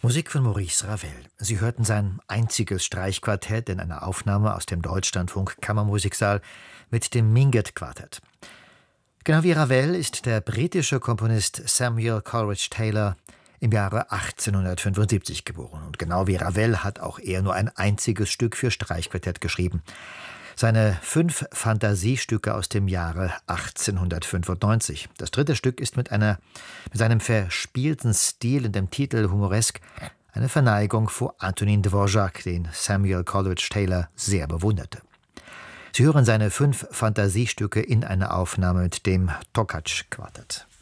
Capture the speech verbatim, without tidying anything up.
Musik von Maurice Ravel. Sie hörten sein einziges Streichquartett in einer Aufnahme aus dem Deutschlandfunk Kammermusiksaal mit dem Minguett-Quartett. Genau wie Ravel ist der britische Komponist Samuel Coleridge Taylor im Jahre achtzehnhundertfünfundsiebzig geboren. Und genau wie Ravel hat auch er nur ein einziges Stück für Streichquartett geschrieben. Seine fünf Fantasiestücke aus dem Jahre achtzehnhundertfünfundneunzig. Das dritte Stück ist mit, einer, mit seinem verspielten Stil und dem Titel humoresk eine Verneigung vor Antonin Dvorak, den Samuel Coleridge Taylor sehr bewunderte. Sie hören seine fünf Fantasiestücke in einer Aufnahme mit dem Tokac-Quartett.